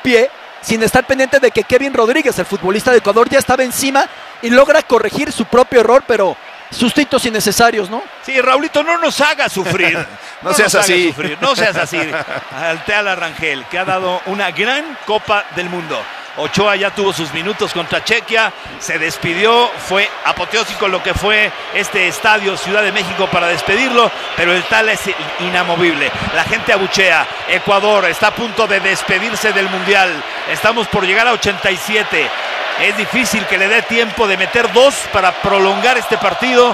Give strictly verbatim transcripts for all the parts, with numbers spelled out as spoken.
pie sin estar pendiente de que Kevin Rodríguez, el futbolista de Ecuador, ya estaba encima y logra corregir su propio error, pero sustitos innecesarios, ¿no? Sí, Raulito, no nos haga sufrir. no, no seas nos así. Haga sufrir. No seas así. Al Teala Rangel, que ha dado una gran Copa del Mundo. Ochoa ya tuvo sus minutos contra Chequia, se despidió, fue apoteósico lo que fue este estadio Ciudad de México para despedirlo, pero el Tala es inamovible. La gente abuchea. Ecuador está a punto de despedirse del Mundial. Estamos por llegar a ochenta y siete. Es difícil que le dé tiempo de meter dos para prolongar este partido,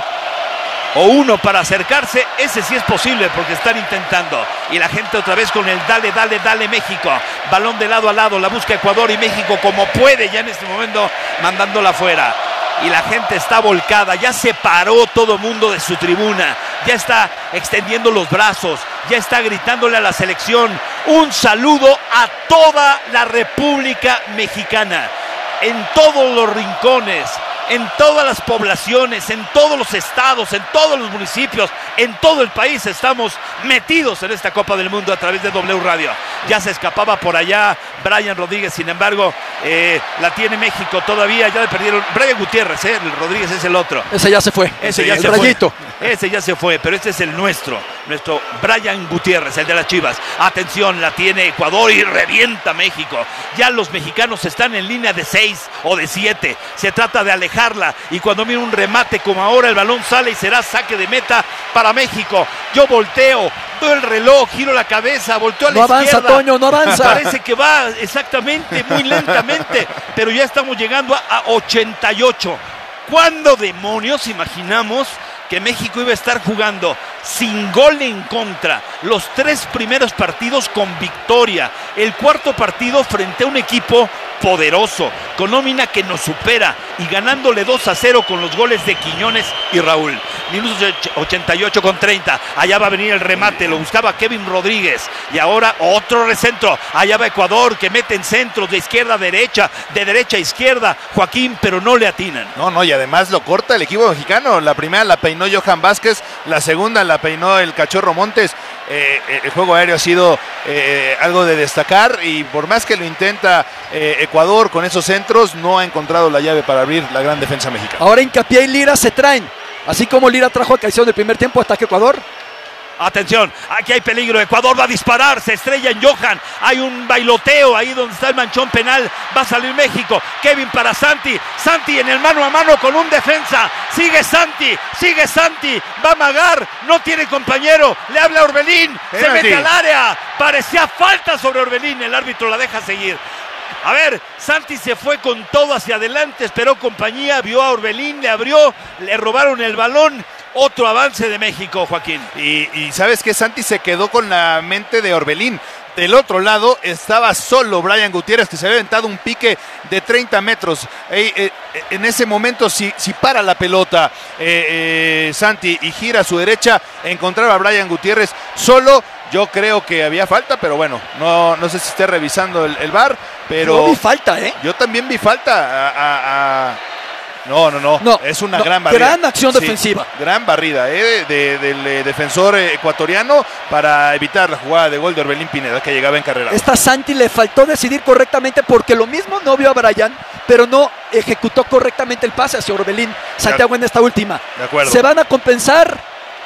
o uno para acercarse. Ese sí es posible porque están intentando. Y la gente otra vez con el dale, dale, dale México. Balón de lado a lado, la busca Ecuador y México como puede ya en este momento mandándola afuera. Y la gente está volcada, ya se paró todo mundo de su tribuna, ya está extendiendo los brazos, ya está gritándole a la selección un saludo a toda la República Mexicana, en todos los rincones, en todas las poblaciones, en todos los estados, en todos los municipios, en todo el país estamos metidos en esta Copa del Mundo a través de W Radio. Ya se escapaba por allá Brian Rodríguez, sin embargo, eh, la tiene México todavía, ya le perdieron. Brian Gutiérrez, eh, Rodríguez es el otro. Ese ya se fue. Ese ya el se rayito. fue. Ese ya se fue, pero este es el nuestro, nuestro Brian Gutiérrez, el de las Chivas. Atención, la tiene Ecuador y revienta México. Ya los mexicanos están en línea de seis o de siete. Se trata de alejarla y cuando mira un remate como ahora, el balón sale y será saque de meta para México. Yo volteo, veo el reloj, giro la cabeza, volteo a la no avanza, izquierda. Toño, no avanza. Parece que va exactamente, muy lentamente, pero ya estamos llegando a, a ochenta y ocho. ¿Cuándo demonios imaginamos que México iba a estar jugando sin gol en contra los tres primeros partidos con victoria, el cuarto partido frente a un equipo poderoso, con nómina que nos supera y ganándole dos a cero con los goles de Quiñones y Raúl? Minutos ochenta y ocho con treinta, allá va a venir el remate, lo buscaba Kevin Rodríguez y ahora otro recentro, allá va Ecuador que mete en centros de izquierda a derecha, de derecha a izquierda, Joaquín, pero no le atinan. No, no, y además lo corta el equipo mexicano. La primera la peinó Johan Vázquez, la segunda la peinó el Cachorro Montes. Eh, el juego aéreo ha sido eh, algo de destacar y por más que lo intenta eh, Ecuador con esos centros, no ha encontrado la llave para abrir la gran defensa mexicana. Ahora Hincapié y Lira se traen, así como Lira trajo a Caicedo en el primer tiempo hasta que Ecuador. Atención, aquí hay peligro, Ecuador va a disparar, se estrella en Johan, hay un bailoteo ahí donde está el manchón penal, va a salir México, Kevin para Santi, Santi en el mano a mano con un defensa, sigue Santi, sigue Santi, va a amagar, no tiene compañero, le habla a Orbelín, se Penalti. mete al área, parecía falta sobre Orbelín, el árbitro la deja seguir. A ver, Santi se fue con todo hacia adelante, esperó compañía, vio a Orbelín, le abrió, le robaron el balón. Otro avance de México, Joaquín. Y, y ¿sabes qué? Santi se quedó con la mente de Orbelín. Del otro lado estaba solo Brian Gutiérrez, que se había aventado un pique de treinta metros. Eh, eh, en ese momento, si, si para la pelota eh, eh, Santi y gira a su derecha, encontraba a Brian Gutiérrez solo. Yo creo que había falta, pero bueno, no, no sé si esté revisando el, el V A R, pero... No vi falta, ¿eh? Yo también vi falta a... a, a... No, no, no, no, es una no, gran barrida. Gran acción sí, defensiva. Gran barrida eh, de, del eh, defensor eh, ecuatoriano para evitar la jugada de gol de Orbelín Pineda, que llegaba en carrera. Esta Santi le faltó decidir correctamente porque lo mismo no vio a Brian, pero no ejecutó correctamente el pase hacia Orbelín Santiago en esta última. De acuerdo. Se van a compensar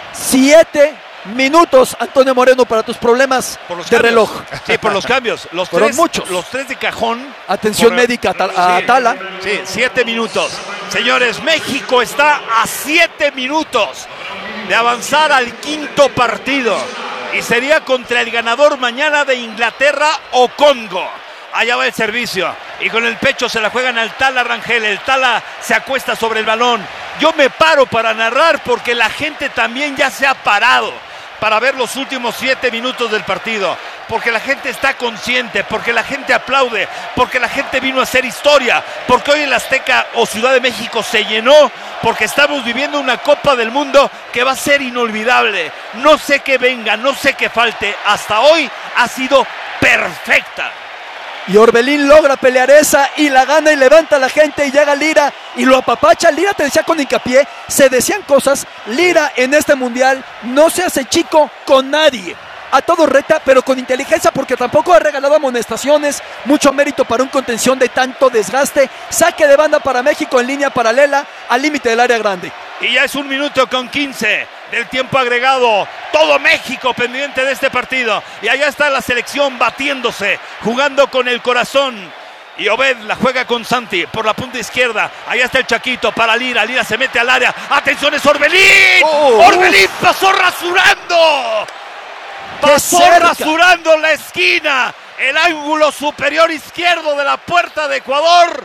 siete minutos, Antonio Moreno, para tus problemas por los de cambios. reloj. Sí, por los cambios. Los Fueron tres, muchos. Los tres de cajón. Atención por... médica a, a sí, Tala. Sí, siete minutos. Señores, México está a siete minutos de avanzar al quinto partido. Y sería contra el ganador mañana de Inglaterra o Congo. Allá va el servicio. Y con el pecho se la juegan al Tala Rangel. El Tala se acuesta sobre el balón. Yo me paro para narrar porque la gente también ya se ha parado para ver los últimos siete minutos del partido, porque la gente está consciente, porque la gente aplaude, porque la gente vino a hacer historia, porque hoy el Azteca o Ciudad de México se llenó, porque estamos viviendo una Copa del Mundo que va a ser inolvidable. No sé qué venga, no sé qué falte, hasta hoy ha sido perfecta. Y Orbelín logra pelear esa y la gana y levanta a la gente y llega Lira y lo apapacha. Lira, te decía con Hincapié, se decían cosas. Lira en este mundial no se hace chico con nadie. a todo reta, pero con inteligencia, porque tampoco ha regalado amonestaciones. Mucho mérito para un contención de tanto desgaste. Saque de banda para México en línea paralela al límite del área grande. Y ya es un minuto con quince del tiempo agregado. Todo México pendiente de este partido. Y allá está la selección batiéndose, jugando con el corazón. Y Obed la juega con Santi por la punta izquierda. Allá está el Chaquito para Lira. Lira se mete al área. ¡Atención, es Orbelín! Oh, ¡Orbelín pasó rasurando! Pasó rasurando la esquina. El ángulo superior izquierdo de la puerta de Ecuador.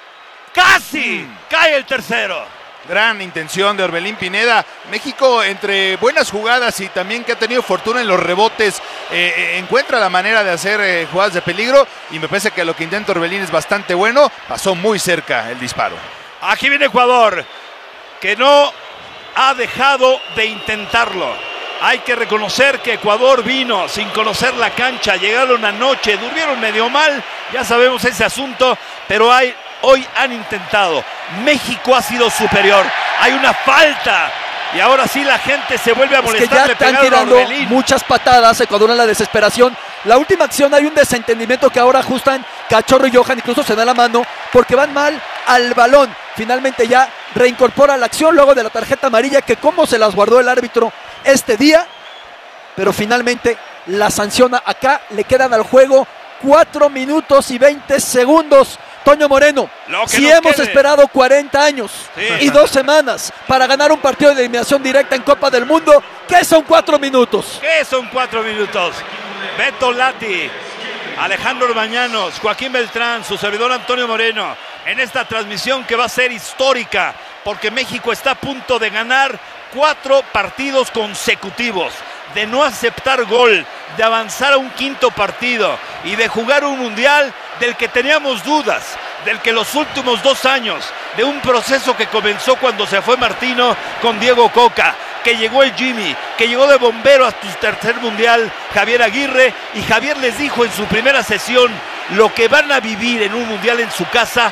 Casi mm. cae el tercero. Gran intención de Orbelín Pineda. México, entre buenas jugadas y también que ha tenido fortuna en los rebotes, eh, eh, encuentra la manera de hacer eh, jugadas de peligro, y me parece que lo que intenta Orbelín es bastante bueno. Pasó muy cerca el disparo. Aquí viene Ecuador, que no ha dejado de intentarlo. Hay que reconocer que Ecuador vino sin conocer la cancha. Llegaron anoche, durmieron medio mal, ya sabemos ese asunto, pero hay... hoy han intentado. México ha sido superior. Hay una falta. Y ahora sí la gente se vuelve a molestar. Es que ya están tirando muchas patadas. Ecuador en la desesperación. La última acción hay un desentendimiento que ahora ajustan Cachorro y Johan. Incluso se da la mano porque van mal al balón. Finalmente ya reincorpora la acción luego de la tarjeta amarilla, que como se las guardó el árbitro este día. Pero finalmente la sanciona acá. Le quedan al juego cuatro minutos y veinte segundos. Toño Moreno, si hemos quede. esperado cuarenta años sí. y dos semanas para ganar un partido de eliminación directa en Copa del Mundo, ¿qué son cuatro minutos? ¿Qué son cuatro minutos? Beto Lati, Alejandro Bañanos, Joaquín Beltrán, su servidor Antonio Moreno, en esta transmisión que va a ser histórica, porque México está a punto de ganar cuatro partidos consecutivos, de no aceptar gol, de avanzar a un quinto partido y de jugar un mundial del que teníamos dudas, del que los últimos dos años, de un proceso que comenzó cuando se fue Martino con Diego Coca, que llegó el Jimmy, que llegó de bombero a su tercer mundial, Javier Aguirre, y Javier les dijo en su primera sesión, lo que van a vivir en un mundial en su casa,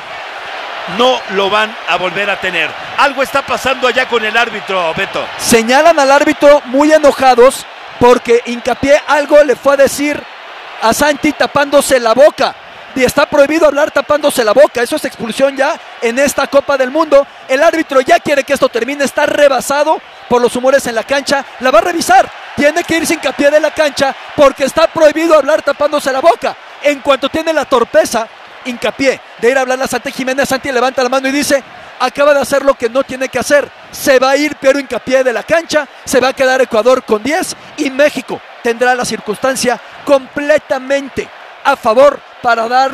no lo van a volver a tener. Algo está pasando allá con el árbitro, Beto. Señalan al árbitro muy enojados porque Hincapié algo le fue a decir a Santi tapándose la boca. Y está prohibido hablar tapándose la boca. Eso es expulsión ya en esta Copa del Mundo. El árbitro ya quiere que esto termine. Está rebasado por los humores en la cancha. La va a revisar. Tiene que irse Hincapié de la cancha porque está prohibido hablar tapándose la boca. En cuanto tiene la torpeza Hincapié de ir a hablar a Santi Jiménez, Santi levanta la mano y dice: acaba de hacer lo que no tiene que hacer. Se va a ir Piero Hincapié de la cancha. Se va a quedar Ecuador con diez y México tendrá la circunstancia completamente a favor para dar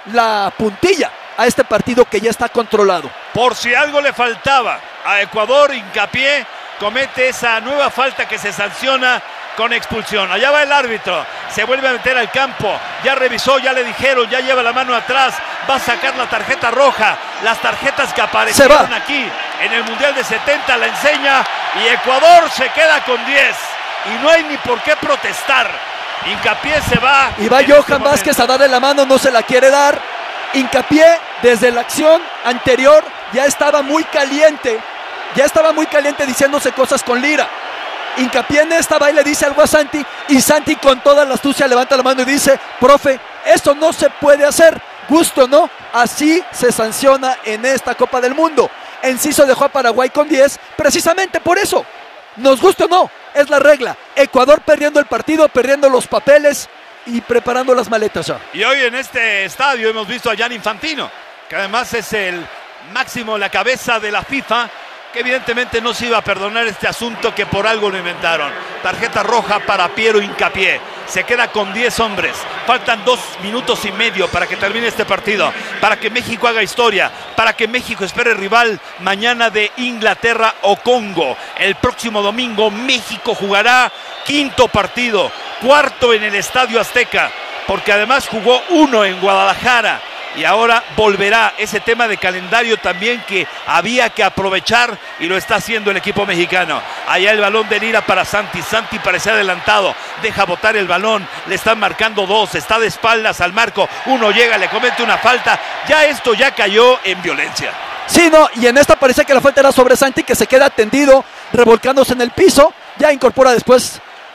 la puntilla a este partido que ya está controlado. Por si algo le faltaba a Ecuador, Hincapié comete esa nueva falta que se sanciona con expulsión. Allá va el árbitro, se vuelve a meter al campo, ya revisó, ya le dijeron, ya lleva la mano atrás, va a sacar la tarjeta roja, las tarjetas que aparecieron aquí en el Mundial de setenta, la enseña, y Ecuador se queda con diez, y no hay ni por qué protestar. Hincapié se va. Y va Johan este Vázquez a darle la mano, no se la quiere dar. Hincapié desde la acción anterior ya estaba muy caliente, ya estaba muy caliente diciéndose cosas con Lira. Hincapié en esta va y le dice algo a Santi, y Santi con toda la astucia levanta la mano y dice: profe, esto no se puede hacer, gusto no, así se sanciona en esta Copa del Mundo. Enciso dejó a Paraguay con diez, precisamente por eso. Nos guste o no, es la regla. Ecuador perdiendo el partido, perdiendo los papeles y preparando las maletas ya. Y hoy en este estadio hemos visto a Gianni Infantino, que además es el máximo, la cabeza de la FIFA, que evidentemente no se iba a perdonar este asunto, que por algo lo inventaron. Tarjeta roja para Piero Hincapié. Se queda con diez hombres. Faltan dos minutos y medio para que termine este partido, para que México haga historia, para que México espere rival mañana de Inglaterra o Congo. El próximo domingo México jugará quinto partido, cuarto en el Estadio Azteca, porque además jugó uno en Guadalajara. Y ahora volverá ese tema de calendario también que había que aprovechar, y lo está haciendo el equipo mexicano. Allá el balón de Lira para Santi. Santi parece adelantado, deja botar el balón, le están marcando dos, está de espaldas al marco, uno llega, le comete una falta. Ya esto ya cayó en violencia. Sí, no, y en esta parece que la falta era sobre Santi, que se queda tendido, revolcándose en el piso. Ya incorpora después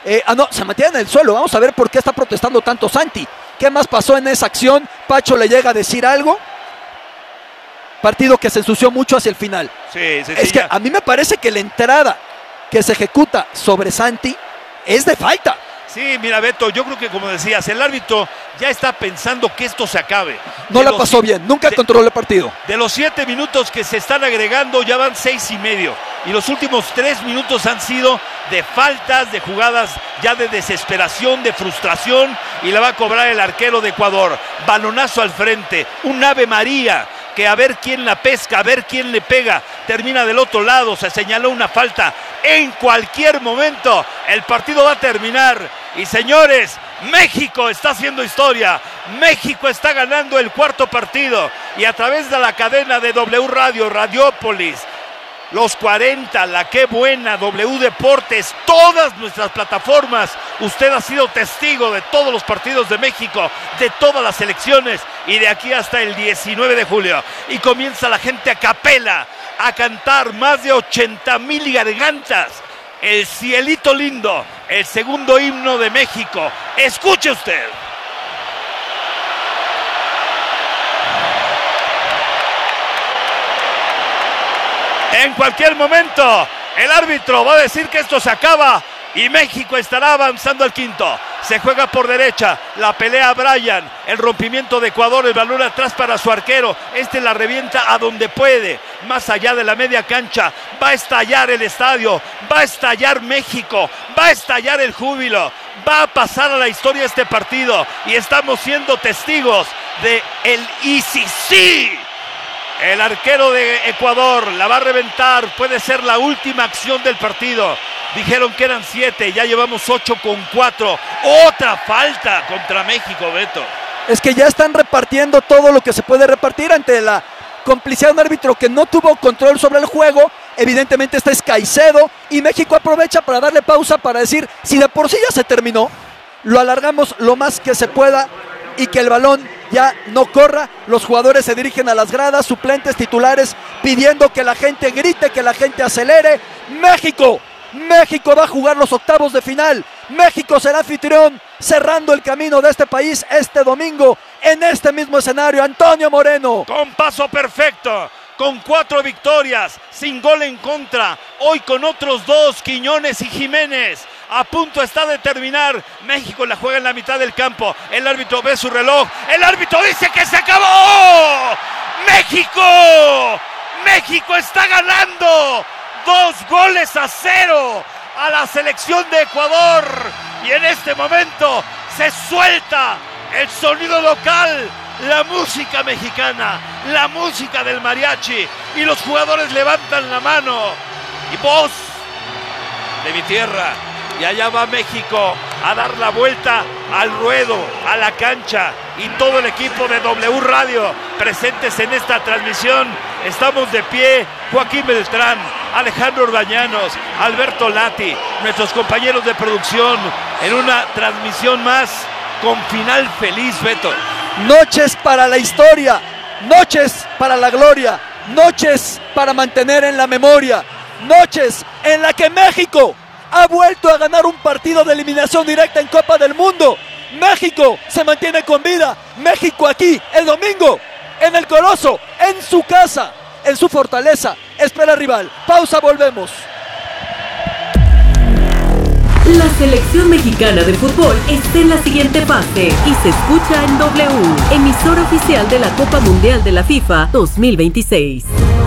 Eh, ah, no, se mantiene en el suelo. Vamos a ver por qué está protestando tanto Santi. ¿Qué más pasó en esa acción? Pacho le llega a decir algo. Partido que se ensució mucho hacia el final. Sí, sí, es sí, que ya. a mí me parece que la entrada que se ejecuta sobre Santi es de falta. Sí, mira, Beto, yo creo que como decías, el árbitro ya está pensando que esto se acabe. No De la los- pasó bien, nunca de- controló el partido. De los siete minutos que se están agregando, ya van seis y medio. Y los últimos tres minutos han sido de faltas, de jugadas ya de desesperación, de frustración. Y la va a cobrar el arquero de Ecuador. Balonazo al frente, un Ave María, que a ver quién la pesca, a ver quién le pega. Termina del otro lado, se señaló una falta. En cualquier momento el partido va a terminar. Y señores, México está haciendo historia. México está ganando el cuarto partido. Y a través de la cadena de W Radio, Radiópolis, Los cuarenta, La Qué Buena, W Deportes, todas nuestras plataformas, usted ha sido testigo de todos los partidos de México, de todas las selecciones y de aquí hasta el diecinueve de julio. Y comienza la gente a capela a cantar, más de ochenta mil gargantas. El Cielito Lindo, el segundo himno de México. Escuche usted. En cualquier momento, el árbitro va a decir que esto se acaba y México estará avanzando al quinto. Se juega por derecha, la pelea Brian, el rompimiento de Ecuador, el balón atrás para su arquero. Este la revienta a donde puede, más allá de la media cancha. Va a estallar el estadio, va a estallar México, va a estallar el júbilo. Va a pasar a la historia este partido y estamos siendo testigos de el I C C. El arquero de Ecuador la va a reventar, puede ser la última acción del partido. Dijeron que eran siete, ya llevamos ocho con cuatro. Otra falta contra México, Beto. Es que ya están repartiendo todo lo que se puede repartir ante la complicidad de un árbitro que no tuvo control sobre el juego. Evidentemente este es Caicedo y México aprovecha para darle pausa para decir, si de por sí ya se terminó, lo alargamos lo más que se pueda y que el balón ya no corra. Los jugadores se dirigen a las gradas, suplentes, titulares, pidiendo que la gente grite, que la gente acelere. México, México va a jugar los octavos de final. México será anfitrión, cerrando el camino de este país este domingo en este mismo escenario. Antonio Moreno. Con paso perfecto, con cuatro victorias, sin gol en contra. Hoy con otros dos, Quiñones y Jiménez. A punto está de terminar. México la juega en la mitad del campo. El árbitro ve su reloj. El árbitro dice que se acabó. ¡México! ¡México está ganando! Dos goles a cero a la selección de Ecuador. Y en este momento se suelta el sonido local, la música mexicana, la música del mariachi. Y los jugadores levantan la mano. Y voz de mi tierra. Y allá va México a dar la vuelta al ruedo, a la cancha. Y todo el equipo de W Radio presentes en esta transmisión. Estamos de pie, Joaquín Beltrán, Alejandro Orbañanos, Alberto Lati, nuestros compañeros de producción, en una transmisión más con final feliz, Beto. Noches para la historia, noches para la gloria, noches para mantener en la memoria, noches en la que México ha vuelto a ganar un partido de eliminación directa en Copa del Mundo. México se mantiene con vida. México aquí el domingo en el Coloso, en su casa, en su fortaleza. Espera al rival. Pausa, volvemos. La selección mexicana de fútbol está en la siguiente fase y se escucha en W, emisora oficial de la Copa Mundial de la FIFA dos mil veintiséis.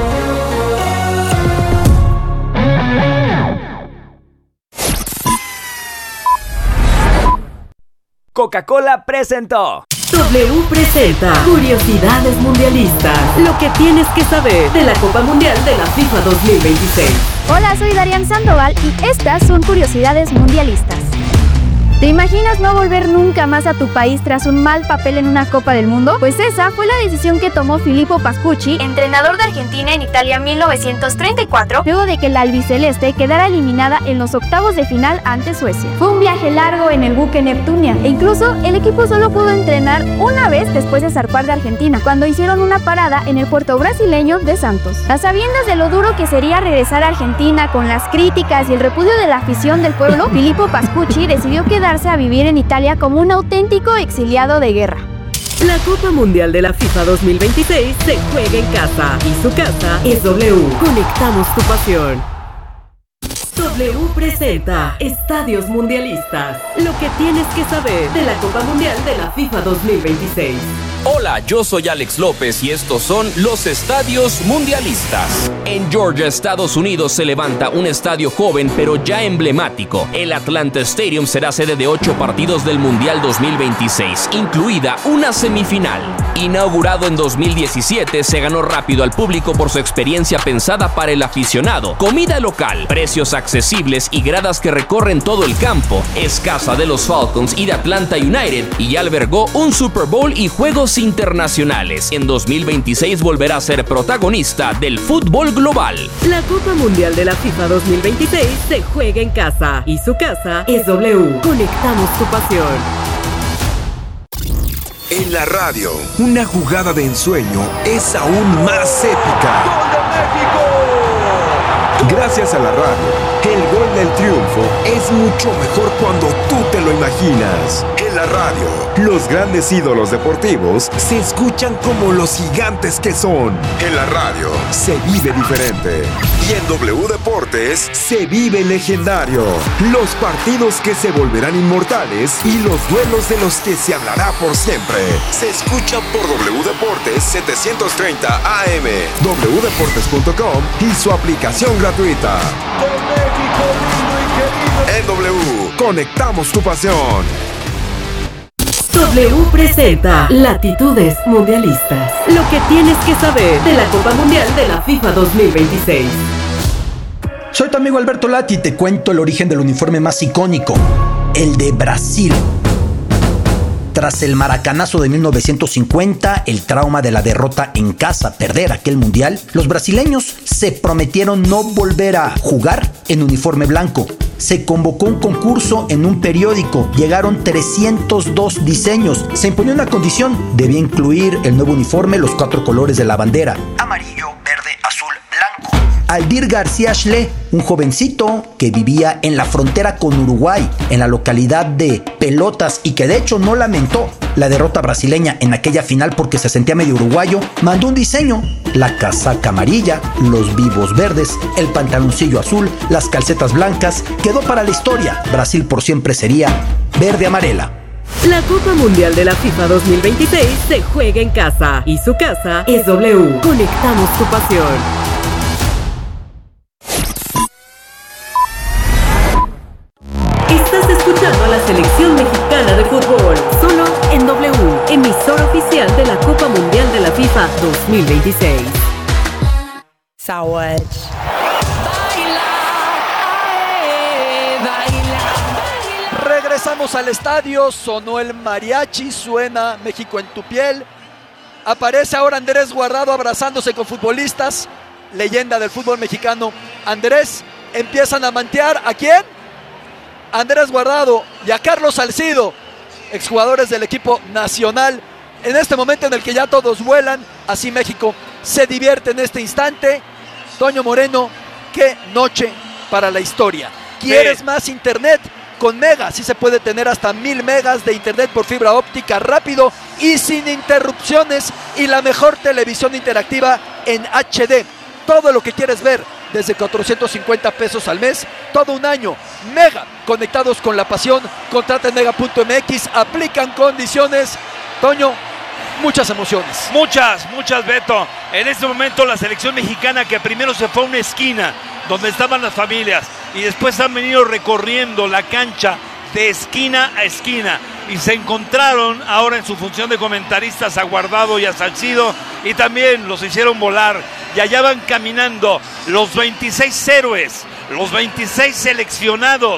Coca-Cola presentó. W presenta Curiosidades Mundialistas. Lo que tienes que saber de la Copa Mundial de la FIFA dos mil veintiséis. Hola, soy Darian Sandoval y estas son Curiosidades Mundialistas. ¿Te imaginas no volver nunca más a tu país tras un mal papel en una Copa del Mundo? Pues esa fue la decisión que tomó Filippo Pascucci, entrenador de Argentina en Italia mil novecientos treinta y cuatro, luego de que la albiceleste quedara eliminada en los octavos de final ante Suecia. Fue un viaje largo en el buque Neptunia, e incluso el equipo solo pudo entrenar una vez después de zarpar de Argentina, cuando hicieron una parada en el puerto brasileño de Santos. A sabiendas de lo duro que sería regresar a Argentina con las críticas y el repudio de la afición del pueblo, Filippo Pascucci decidió quedarse a vivir en Italia como un auténtico exiliado de guerra. La Copa Mundial de la FIFA dos mil veintiséis se juega en casa y su casa es W. Conectamos tu pasión. W presenta Estadios Mundialistas. Lo que tienes que saber de la Copa Mundial de la FIFA dos mil veintiséis. Hola, yo soy Alex López y estos son los Estadios Mundialistas. En Georgia, Estados Unidos, se levanta un estadio joven pero ya emblemático. El Atlanta Stadium será sede de ocho partidos del Mundial dos mil veintiséis, incluida una semifinal. Inaugurado en dos mil diecisiete, se ganó rápido al público por su experiencia pensada para el aficionado. Comida local, precios accesibles y gradas que recorren todo el campo. Es casa de los Falcons y de Atlanta United y ya albergó un Super Bowl y juegos internacionales. En dos mil veintiséis volverá a ser protagonista del fútbol global. La Copa Mundial de la FIFA dos mil veintiséis se juega en casa y su casa es W. Conectamos tu pasión. En la radio, una jugada de ensueño es aún más épica. ¡Gol de México! Gracias a la radio, el gol del triunfo es mucho mejor cuando tú te lo imaginas. En la radio, los grandes ídolos deportivos se escuchan como los gigantes que son. En la radio, se vive diferente. Y en W Deportes, se vive legendario. Los partidos que se volverán inmortales y los duelos de los que se hablará por siempre. Se escuchan por W Deportes setecientos treinta A M, w deportes punto com y su aplicación gratuita. ¡De México, lindo y querido! En W, conectamos tu pasión. W presenta Latitudes Mundialistas. Lo que tienes que saber de la Copa Mundial de la FIFA dos mil veintiséis. Soy tu amigo Alberto Lati y te cuento el origen del uniforme más icónico, el de Brasil. Tras el maracanazo de mil novecientos cincuenta, el trauma de la derrota en casa, perder aquel mundial, los brasileños se prometieron no volver a jugar en uniforme blanco. Se convocó un concurso en un periódico, llegaron trescientos dos diseños. Se imponía una condición, debía incluir el nuevo uniforme, los cuatro colores de la bandera: amarillo, verde, azul, blanco. Aldir García Schle, un jovencito que vivía en la frontera con Uruguay, en la localidad de Pelotas, y que de hecho no lamentó la derrota brasileña en aquella final porque se sentía medio uruguayo, mandó un diseño: la casaca amarilla, los vivos verdes, el pantaloncillo azul, las calcetas blancas. Quedó para la historia. Brasil por siempre sería verde amarela. La Copa Mundial de la FIFA dos mil veintiséis se juega en casa y su casa es W. Conectamos tu pasión. Estás escuchando a la selección mexicana de fútbol, solo en W, emisora oficial de la Copa Mundial de la FIFA dos mil veintiséis. Saúde. Regresamos al estadio, sonó el mariachi, suena México en tu piel. Aparece ahora Andrés Guardado abrazándose con futbolistas, leyenda del fútbol mexicano. Andrés, empiezan a mantear, ¿a quién? Andrés Guardado y a Carlos Salcido, exjugadores del equipo nacional. En este momento en el que ya todos vuelan, así México se divierte en este instante. Toño Moreno, qué noche para la historia. ¿Quieres sí. más internet? Con Mega, sí se puede tener hasta mil megas de internet por fibra óptica rápido y sin interrupciones, y la mejor televisión interactiva en H D. Todo lo que quieres ver desde cuatrocientos cincuenta pesos al mes, todo un año. Mega, conectados con la pasión. Contrata en mega punto m x, aplican condiciones. Toño, muchas emociones. Muchas, muchas, Beto. En este momento la selección mexicana, que primero se fue a una esquina donde estaban las familias y después han venido recorriendo la cancha de esquina a esquina y se encontraron ahora en su función de comentaristas a Guardado y a Salcido, y también los hicieron volar, y allá van caminando los veintiséis héroes, los veintiséis seleccionados,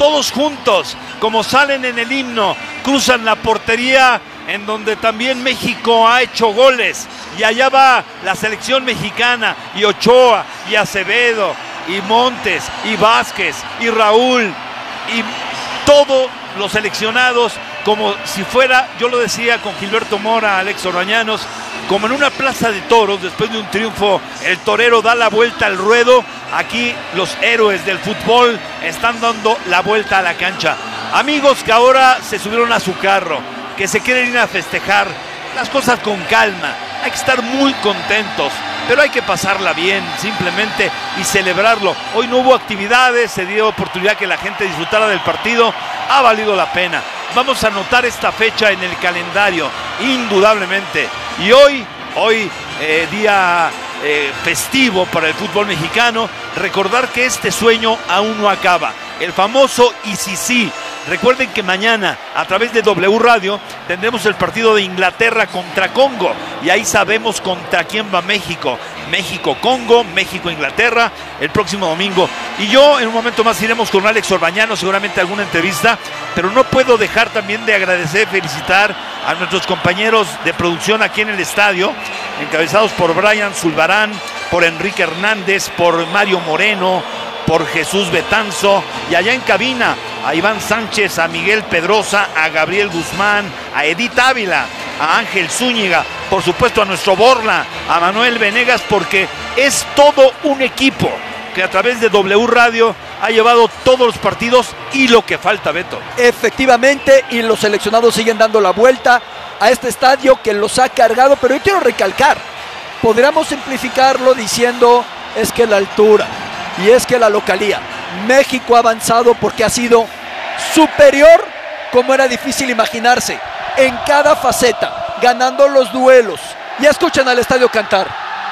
todos juntos, como salen en el himno, cruzan la portería en donde también México ha hecho goles, y allá va la selección mexicana, y Ochoa, y Acevedo, y Montes, y Vázquez, y Raúl, y todos los seleccionados, como si fuera, yo lo decía con Gilberto Mora, Alex Orbañanos, como en una plaza de toros, después de un triunfo, el torero da la vuelta al ruedo. Aquí los héroes del fútbol están dando la vuelta a la cancha. Amigos que ahora se subieron a su carro, que se quieren ir a festejar, las cosas con calma, hay que estar muy contentos, pero hay que pasarla bien, simplemente, y celebrarlo. Hoy no hubo actividades, se dio oportunidad que la gente disfrutara del partido, ha valido la pena. Vamos a anotar esta fecha en el calendario, indudablemente. Y hoy, hoy eh, día eh, festivo para el fútbol mexicano, recordar que este sueño aún no acaba. El famoso y sí sí. Recuerden que mañana, a través de W Radio, tendremos el partido de Inglaterra contra Congo. Y ahí sabemos contra quién va México. México-Congo, México-Inglaterra, el próximo domingo. Y yo, en un momento más, iremos con Alex Orbañano, seguramente alguna entrevista. Pero no puedo dejar también de agradecer, felicitar a nuestros compañeros de producción aquí en el estadio, encabezados por Brian Zulbarán, por Enrique Hernández, por Mario Moreno, por Jesús Betanzo, y allá en cabina a Iván Sánchez, a Miguel Pedrosa, a Gabriel Guzmán, a Edith Ávila, a Ángel Zúñiga, por supuesto a nuestro Borla, a Manuel Venegas, porque es todo un equipo que a través de W Radio ha llevado todos los partidos y lo que falta, Beto. Efectivamente, y los seleccionados siguen dando la vuelta a este estadio que los ha cargado, pero yo quiero recalcar, podríamos simplificarlo diciendo es que la altura, y es que la localía. México ha avanzado porque ha sido superior, como era difícil imaginarse, en cada faceta, ganando los duelos. Ya escuchan al estadio cantar.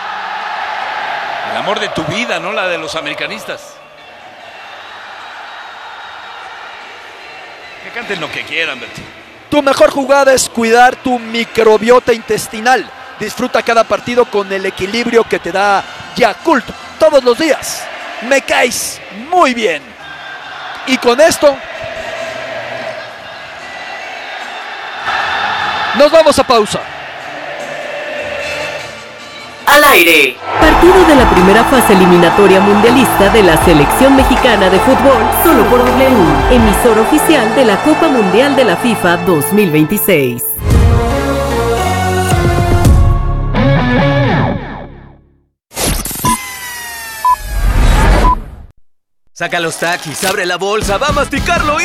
El amor de tu vida, no la de los americanistas. Que canten lo que quieran, Beto. Tu mejor jugada es cuidar tu microbiota intestinal. Disfruta cada partido con el equilibrio que te da Yakult todos los días. Me caes muy bien. Y con esto nos vamos a pausa. Al aire. Partido de la primera fase eliminatoria mundialista de la selección mexicana de fútbol, solo por W, emisor oficial de la Copa Mundial de la FIFA dos mil veintiséis. Saca los taquis, abre la bolsa, va a masticarlo y...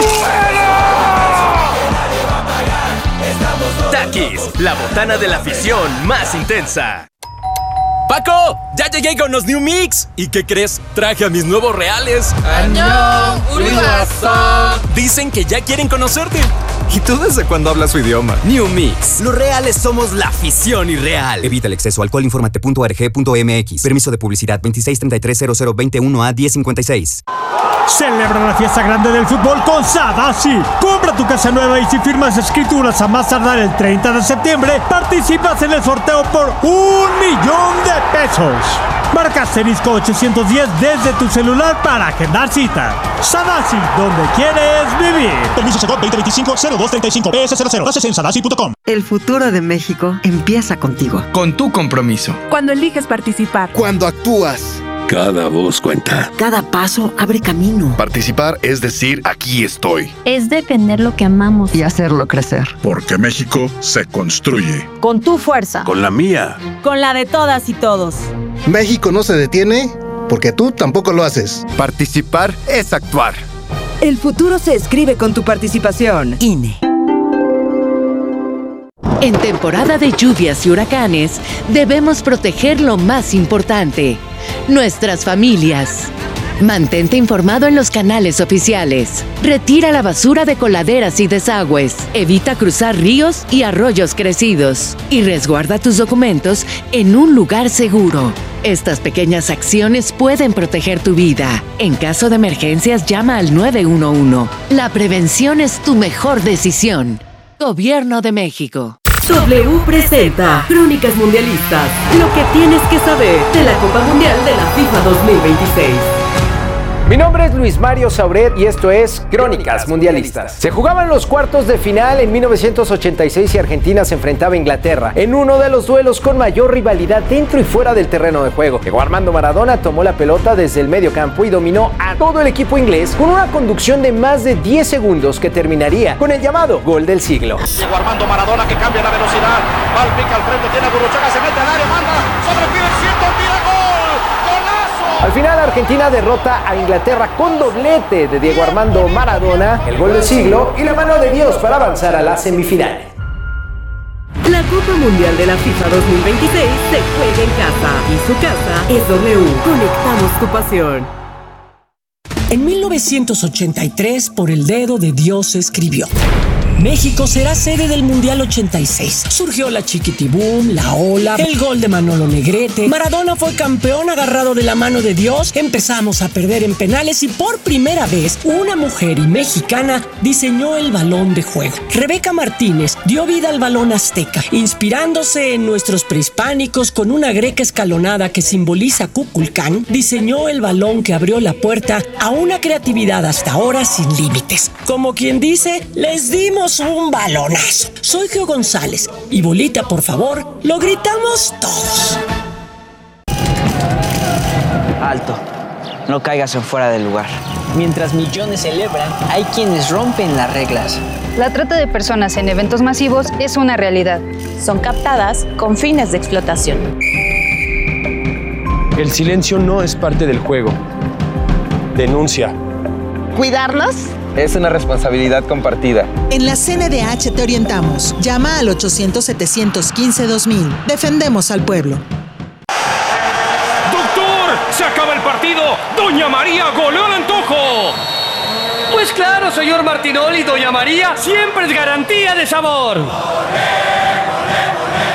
Taquis, la botana de la afición más intensa. ¡Paco! ¡Ya llegué con los New Mix! ¿Y qué crees? Traje a mis nuevos reales. ¡Añón! ¡Uribaso! Dicen que ya quieren conocerte. ¿Y tú desde cuándo hablas su idioma? New Mix. Los reales somos la afición irreal. Evita el exceso. Alcohol. Infórmate punto o r g punto m x. Permiso de publicidad veintiséis treinta y tres cero cero veintiuno a diez cincuenta y seis. Celebra la fiesta grande del fútbol con Sadasi. Compra tu casa nueva y si firmas escrituras a más tardar el treinta de septiembre, participas en el sorteo por un millón de pesos. Marca asterisco ochocientos diez desde tu celular para agendar cita. Sadasi, donde quieres vivir. Permiso Segov veinte veinticinco cero dos treinta y cinco P S cero cero. Bases en sadasi punto com. El futuro de México empieza contigo. Con tu compromiso. Cuando eliges participar. Cuando actúas. Cada voz cuenta. Cada paso abre camino. Participar es decir, aquí estoy. Es defender lo que amamos. Y hacerlo crecer. Porque México se construye. Con tu fuerza. Con la mía. Con la de todas y todos. México no se detiene porque tú tampoco lo haces. Participar es actuar. El futuro se escribe con tu participación. I N E. En temporada de lluvias y huracanes, debemos proteger lo más importante, nuestras familias. Mantente informado en los canales oficiales. Retira la basura de coladeras y desagües. Evita cruzar ríos y arroyos crecidos. Y resguarda tus documentos en un lugar seguro. Estas pequeñas acciones pueden proteger tu vida. En caso de emergencias, llama al nueve uno uno. La prevención es tu mejor decisión. Gobierno de México. W presenta Crónicas Mundialistas. Lo que tienes que saber de la Copa Mundial de la FIFA dos mil veintiséis. Mi nombre es Luis Mario Sauret y esto es Crónicas Mundialistas. Se jugaban los cuartos de final en mil novecientos ochenta y seis y Argentina se enfrentaba a Inglaterra en uno de los duelos con mayor rivalidad dentro y fuera del terreno de juego. Diego Armando Maradona tomó la pelota desde el medio campo y dominó a todo el equipo inglés con una conducción de más de diez segundos que terminaría con el llamado gol del siglo. Diego Armando Maradona que cambia la velocidad, va al pica al frente, tiene a Burruchaga, se mete al área, manda sobre el pie del ciento, tira gol. Al final Argentina derrota a Inglaterra con doblete de Diego Armando Maradona, el gol del siglo y la mano de Dios para avanzar a las semifinales. La Copa Mundial de la FIFA dos mil veintiséis se juega en casa y su casa es W. Conectamos tu pasión. En mil novecientos ochenta y tres, por el dedo de Dios se escribió: México será sede del Mundial ochenta y seis. Surgió la Chiquitibum, la Ola, el gol de Manolo Negrete. Maradona fue campeón agarrado de la mano de Dios. Empezamos a perder en penales y por primera vez una mujer y mexicana diseñó el balón de juego. Rebeca Martínez dio vida al balón azteca, inspirándose en nuestros prehispánicos con una greca escalonada que simboliza Kukulcán. Diseñó el balón que abrió la puerta a una creatividad hasta ahora sin límites. Como quien dice, les dimos un balonazo. Soy Geo González y bolita, por favor, lo gritamos todos. Alto, no caigas en fuera del lugar. Mientras millones celebran, hay quienes rompen las reglas. La trata de personas en eventos masivos es una realidad. Son captadas con fines de explotación. El silencio no es parte del juego. Denuncia. ¿Cuidarlos? Es una responsabilidad compartida. En la C N D H te orientamos. Llama al ochocientos, setecientos quince, dos mil. Defendemos al pueblo. ¡Doctor! ¡Se acaba el partido! ¡Doña María goleó al antojo! Pues claro, señor Martinoli, Doña María siempre es garantía de sabor. ¡Olé, olé,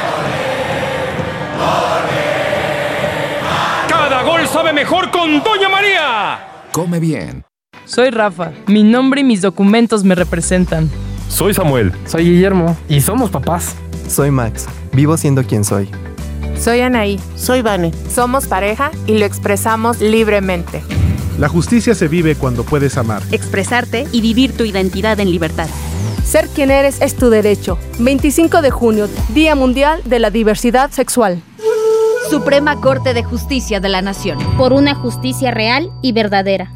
olé, olé! ¡Cada gol sabe mejor con Doña María! Come bien. Soy Rafa. Mi nombre y mis documentos me representan. Soy Samuel. Soy Guillermo. Y somos papás. Soy Max. Vivo siendo quien soy. Soy Anaí. Soy Vane. Somos pareja y lo expresamos libremente. La justicia se vive cuando puedes amar, expresarte y vivir tu identidad en libertad. Ser quien eres es tu derecho. veinticinco de junio, Día Mundial de la Diversidad Sexual. Suprema Corte de Justicia de la Nación. Por una justicia real y verdadera.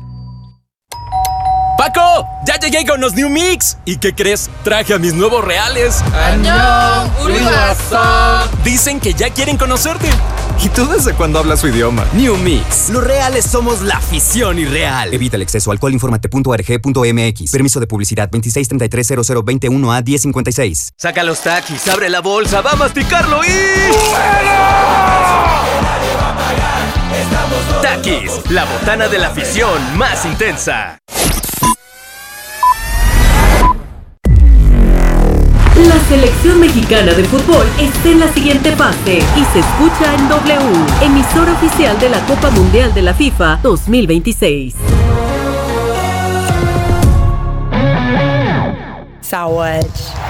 ¡Paco! ¡Ya llegué con los New Mix! ¿Y qué crees? Traje a mis nuevos reales. ¡Annyeong! ¡Uriwaso! Dicen que ya quieren conocerte. ¿Y tú desde cuándo hablas su idioma? New Mix. Los reales somos la afición irreal. Evita el exceso. Alcohol. Infórmate punto org punto mx. Permiso de publicidad veintiséis treinta y tres cero cero veintiuno a diez cincuenta y seis. Saca los taquis, abre la bolsa, va a masticarlo y... Takis, la botana de la afición más intensa. La selección mexicana de fútbol está en la siguiente fase y se escucha en W, emisora oficial de la Copa Mundial de la FIFA dos mil veintiséis. Sawatch.